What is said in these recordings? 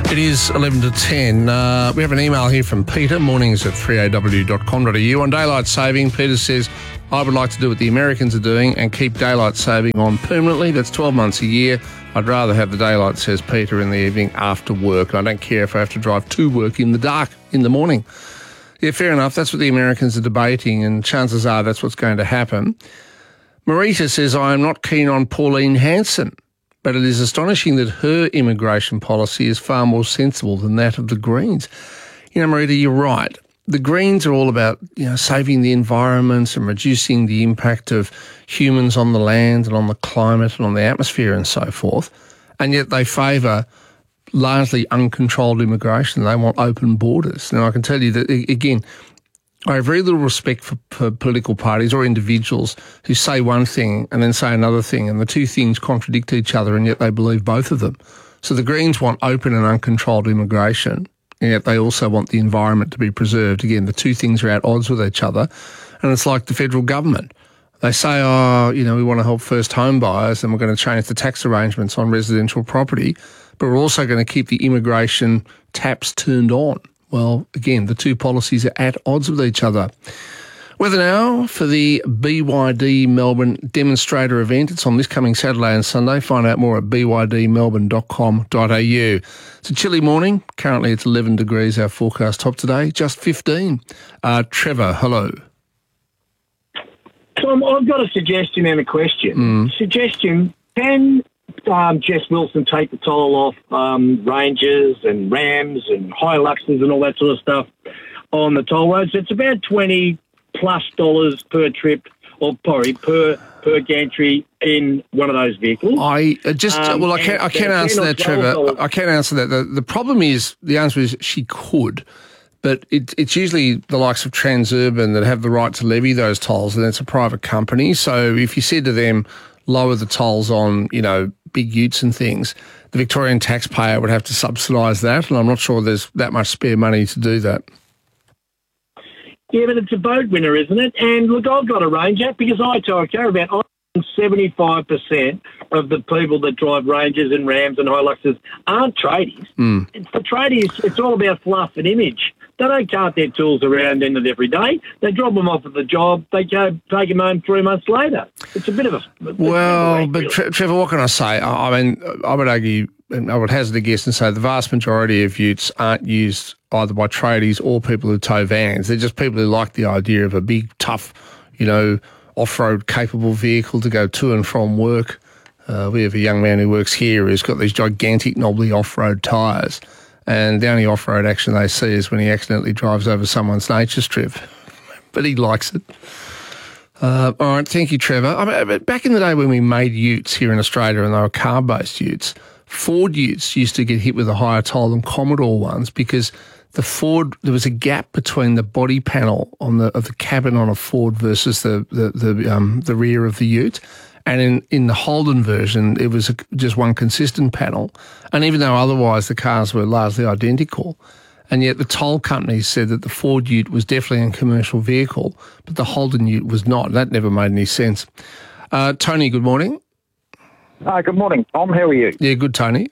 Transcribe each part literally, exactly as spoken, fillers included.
It is eleven to ten. Uh, we have an email here from Peter, mornings at three a w dot com dot a u. On daylight saving, Peter says, I would like to do what the Americans are doing and keep daylight saving on permanently. That's twelve months a year. I'd rather have the daylight, says Peter, in the evening after work. I don't care if I have to drive to work in the dark in the morning. Yeah, fair enough. That's what the Americans are debating, and chances are that's what's going to happen. Marita says, I am not keen on Pauline Hanson, but it is astonishing that her immigration policy is far more sensible than that of the Greens. You know, Marita, you're right. The Greens are all about, you know, saving the environment and reducing the impact of humans on the land and on the climate and on the atmosphere and so forth, and yet they favour largely uncontrolled immigration. They want open borders. Now, I can tell you that, again, I have very little respect for, for political parties or individuals who say one thing and then say another thing, and the two things contradict each other, and yet they believe both of them. So the Greens want open and uncontrolled immigration, and yet they also want the environment to be preserved. Again, the two things are at odds with each other, and it's like the federal government. They say, oh, you know, we want to help first home buyers and we're going to change the tax arrangements on residential property, but we're also going to keep the immigration taps turned on. Well, again, the two policies are at odds with each other. Weather now for the B Y D Melbourne demonstrator event. It's on this coming Saturday and Sunday. Find out more at b y d melbourne dot com dot a u. It's a chilly morning. Currently it's eleven degrees, our forecast top today, just fifteen. Uh, Trevor, hello. Tom, I've got a suggestion and a question. Mm. Suggestion, can um, Jess Wilson take the toll off um, Rangers and Rams and Hiluxes and all that sort of stuff on the toll roads? It's about twenty plus dollars per trip, or sorry, per per gantry in one of those vehicles. I uh, just um, well, I can't I can't answer that, Trevor. I can't answer that. The, the problem is the answer is she could, but it, it's usually the likes of Transurban that have the right to levy those tolls, and it's a private company. So if you said to them, lower the tolls on, you know, big utes and things, the Victorian taxpayer would have to subsidise that, and I'm not sure there's that much spare money to do that. Yeah, but it's a boat winner, isn't it? And look, I've got a Ranger because I tow a caravan. I'm seventy-five percent of the people that drive Rangers and Rams and Hiluxes aren't tradies. Mm. It's the tradies, it's all about fluff and image. They don't cart their tools around in it every day. They drop them off at the job. They go take them home three months later. It's a bit of a... Well, way, but really. Tre- Trevor, what can I say? I, I mean, I would argue, and I would hazard a guess and say the vast majority of utes aren't used either by tradies or people who tow vans. They're just people who like the idea of a big, tough, you know, off-road capable vehicle to go to and from work. Uh, we have a young man who works here who's got these gigantic, knobbly off-road tyres, and the only off-road action they see is when he accidentally drives over someone's nature strip. But he likes it. Uh, all right, thank you, Trevor. I mean, back in the day when we made utes here in Australia and they were car-based utes, Ford utes used to get hit with a higher toll than Commodore ones because the Ford, there was a gap between the body panel on the of the cabin on a Ford versus the the the, um, the rear of the ute. And in, in the Holden version, it was a, just one consistent panel. And even though otherwise the cars were largely identical, and yet the toll companies said that the Ford ute was definitely a commercial vehicle, but the Holden ute was not. That never made any sense. Uh, Tony, good morning. Uh, good morning, Tom. How are you? Yeah, good, Tony.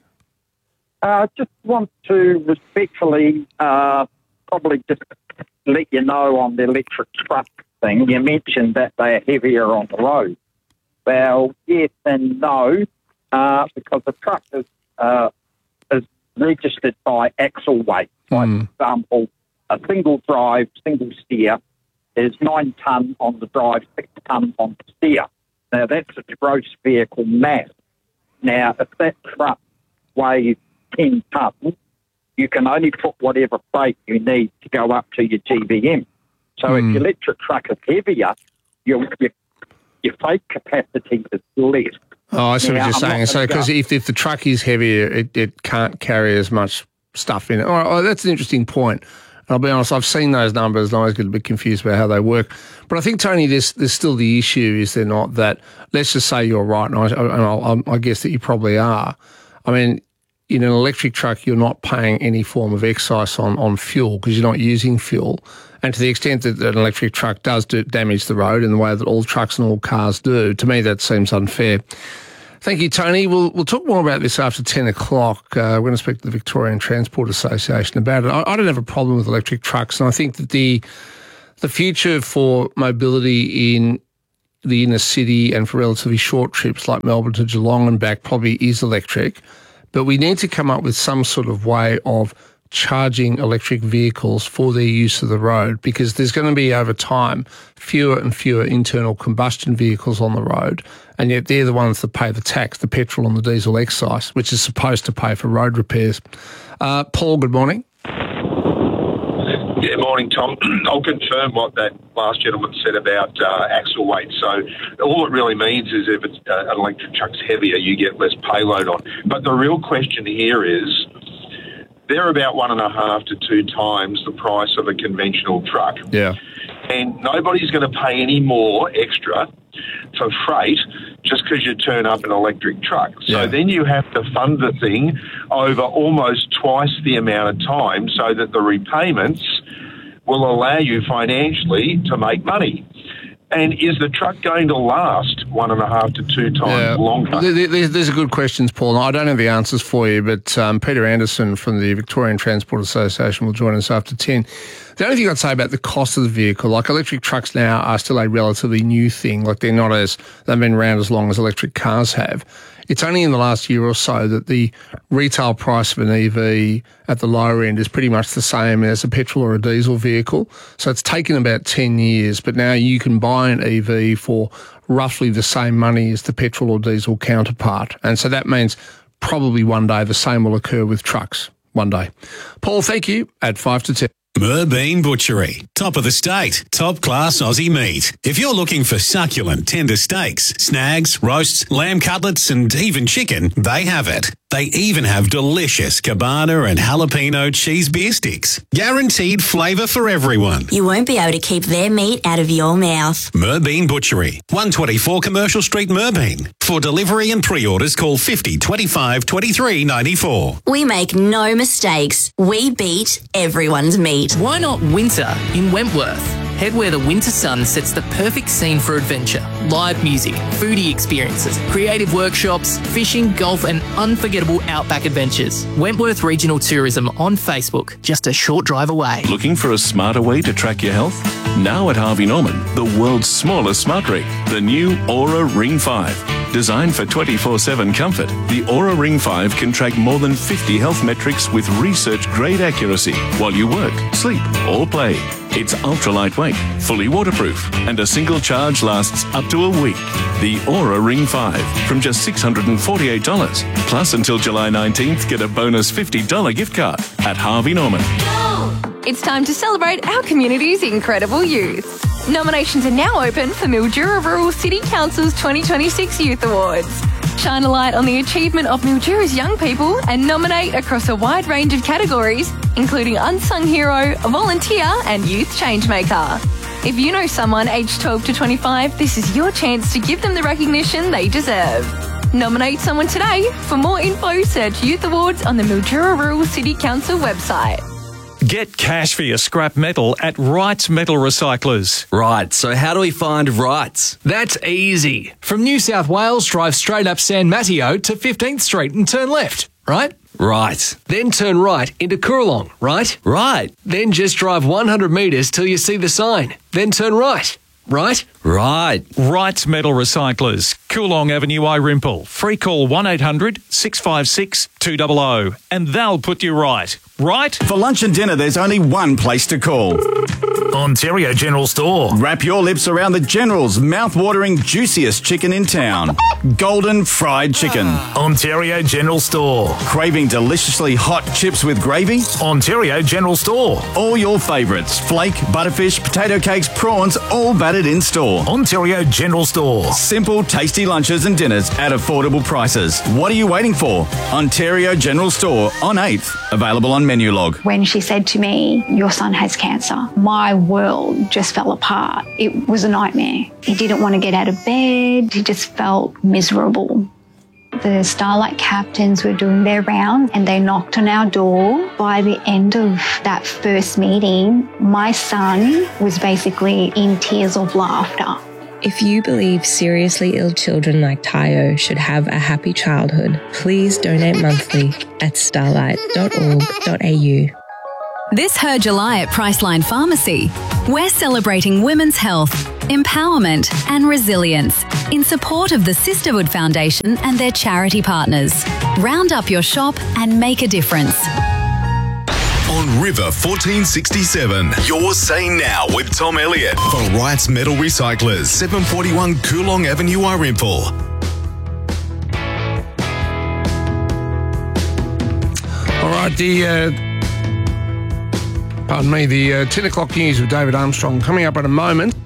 I uh, just want to respectfully uh, probably just let you know on the electric truck thing. You mentioned that they're heavier on the road. Well, yes and no, uh, because the truck is, uh, is registered by axle weight. For Mm. example, a single drive, single steer is nine tonne on the drive, six tonne on the steer. Now, that's a gross vehicle mass. Now, if that truck weighs ten tonnes, you can only put whatever freight you need to go up to your G V M. So Mm. if your electric truck is heavier, your, your, your freight capacity is less. Oh, I see now, what you're I'm saying. So, because if, if the truck is heavier, it, it can't carry as much stuff in it. All right, oh, that's an interesting point. I'll be honest, I've seen those numbers and I always get a bit confused about how they work. But I think, Tony, there's, there's still the issue, is there not, that let's just say you're right, and I, and I'll, I guess that you probably are. I mean, in an electric truck, you're not paying any form of excise on, on fuel because you're not using fuel. And to the extent that an electric truck does do damage the road in the way that all trucks and all cars do, to me that seems unfair. Thank you, Tony. We'll we'll talk more about this after ten o'clock. Uh, we're going to speak to the Victorian Transport Association about it. I, I don't have a problem with electric trucks, and I think that the the future for mobility in the inner city and for relatively short trips like Melbourne to Geelong and back probably is electric. But we need to come up with some sort of way of charging electric vehicles for their use of the road, because there's going to be, over time, fewer and fewer internal combustion vehicles on the road, and yet they're the ones that pay the tax, the petrol and the diesel excise, which is supposed to pay for road repairs. Uh, Paul, good morning. Yeah, morning, Tom. I'll confirm what that last gentleman said about uh, axle weight. So all it really means is if it's, uh, an electric truck's heavier, you get less payload on. But the real question here is, they're about one and a half to two times the price of a conventional truck. Yeah. And nobody's going to pay any more extra for freight just because you turn up an electric truck. So Yeah. then you have to fund the thing over almost twice the amount of time so that the repayments will allow you financially to make money. And is the truck going to last one and a half to two times Yeah. longer? There- there- There's a good questions, Paul. I don't have the answers for you, but um, Peter Anderson from the Victorian Transport Association will join us after ten. The only thing I'd say about the cost of the vehicle, like electric trucks now are still a relatively new thing. Like they're not as, they've been around as long as electric cars have. It's only in the last year or so that the retail price of an E V at the lower end is pretty much the same as a petrol or a diesel vehicle. So it's taken about ten years, but now you can buy an E V for roughly the same money as the petrol or diesel counterpart. And so that means probably one day the same will occur with trucks. One day. Paul, thank you. At five to ten. Merbein Butchery. Top of the state. Top class Aussie meat. If you're looking for succulent, tender steaks, snags, roasts, lamb cutlets and even chicken, they have it. They even have delicious cabana and jalapeno cheese beer sticks. Guaranteed flavour for everyone. You won't be able to keep their meat out of your mouth. Merbein Butchery. one twenty-four Commercial Street, Merbein. For delivery and pre-orders, call fifty twenty-five twenty-three ninety-four. We make no mistakes. We beat everyone's meat. Why not winter in Wentworth? Head where the winter sun sets the perfect scene for adventure. Live music, foodie experiences, creative workshops, fishing, golf and unforgettable outback adventures. Wentworth Regional Tourism on Facebook, just a short drive away. Looking for a smarter way to track your health? Now at Harvey Norman, the world's smallest smart rig, the new Aura Ring five. Designed for twenty-four seven comfort, the Aura Ring five can track more than fifty health metrics with research-grade accuracy while you work, sleep or play. It's ultra-lightweight, fully waterproof, and a single charge lasts up to a week. The Aura Ring five from just six hundred forty-eight dollars. Plus, until July nineteenth, get a bonus fifty dollars gift card at Harvey Norman. It's time to celebrate our community's incredible youth. Nominations are now open for Mildura Rural City Council's twenty twenty-six Youth Awards. Shine a light on the achievement of Mildura's young people and nominate across a wide range of categories, including Unsung Hero, Volunteer and Youth Changemaker. If you know someone aged twelve to twenty-five, this is your chance to give them the recognition they deserve. Nominate someone today. For more info, search Youth Awards on the Mildura Rural City Council website. Get cash for your scrap metal at Wrights Metal Recyclers. Right, so how do we find Wrights? That's easy. From New South Wales, drive straight up San Mateo to fifteenth Street and turn left, right? Right. Then turn right into Coorong, right? Right. Then just drive one hundred metres till you see the sign. Then turn right, right? Right. Wrights Metal Recyclers, Coorong Avenue, Irimple. Free call one eight hundred six five six two hundred and they'll put you right. Right? For lunch and dinner, there's only one place to call. Ontario General Store. Wrap your lips around the General's mouth-watering, juiciest chicken in town. Golden fried chicken. Ontario General Store. Craving deliciously hot chips with gravy? Ontario General Store. All your favourites. Flake, butterfish, potato cakes, prawns, all battered in store. Ontario General Store. Simple, tasty lunches and dinners at affordable prices. What are you waiting for? Ontario General Store on eighth. Available on Menulog. When she said to me, your son has cancer, my world just fell apart. It was a nightmare. He didn't want to get out of bed. He just felt miserable. The Starlight captains were doing their round and they knocked on our door. By the end of that first meeting, my son was basically in tears of laughter. If you believe seriously ill children like Tayo should have a happy childhood, please donate monthly at starlight dot org dot a u. This Her July at Priceline Pharmacy. We're celebrating women's health, empowerment and resilience in support of the Sisterhood Foundation and their charity partners. Round up your shop and make a difference. On River fourteen sixty-seven, you're saying now with Tom Elliott for Wright's Metal Recyclers, seven forty-one Coolong Avenue, Irimple. All right, the uh, pardon me, the uh, ten o'clock news with David Armstrong coming up in a moment.